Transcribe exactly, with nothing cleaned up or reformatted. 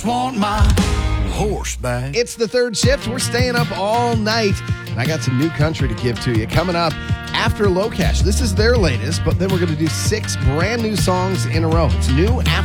just want my horse back. It's the third shift. We're staying up all night, and I got some new country to give to you. Coming up after Low Cash. This is their latest, but then we're going to do six brand new songs in a row. It's new after